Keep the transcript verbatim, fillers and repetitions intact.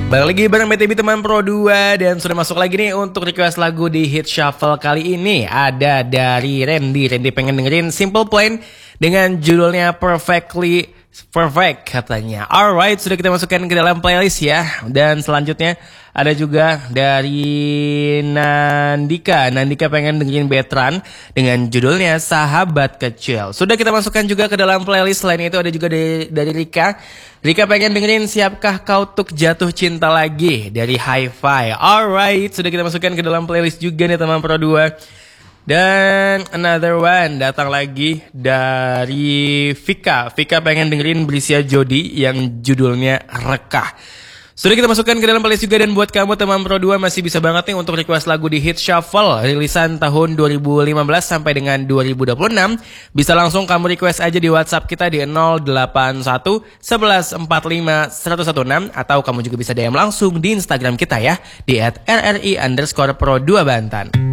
Balik lagi bareng B T B teman Pro dua. Dan sudah masuk lagi nih untuk request lagu di Hit Shuffle kali ini. Ada dari Randy Randy pengen dengerin Simple Plan dengan judulnya Perfectly Perfect katanya. Alright, sudah kita masukkan ke dalam playlist ya. Dan selanjutnya ada juga dari Nandika. Nandika pengen dengerin Betran dengan judulnya Sahabat Kecil. Sudah kita masukkan juga ke dalam playlist. Selain itu ada juga dari, dari Rika. Rika pengen dengerin Siapkah Kau Untuk Jatuh Cinta Lagi dari Hi-Fi. Alright, sudah kita masukkan ke dalam playlist juga nih teman Pro dua. Dan another one datang lagi dari Vika. Vika pengen dengerin Brisia Jodi yang judulnya Rekah. Sudah kita masukkan ke dalam playlist juga. Dan buat kamu teman Pro dua masih bisa banget nih untuk request lagu di Hit Shuffle rilisan tahun dua ribu lima belas sampai dengan dua ribu dua puluh enam. Bisa langsung kamu request aja di WhatsApp kita di nol delapan satu satu satu empat lima satu satu enam. Atau kamu juga bisa D M langsung di Instagram kita ya, di at R R I underscore Pro dua Bantan.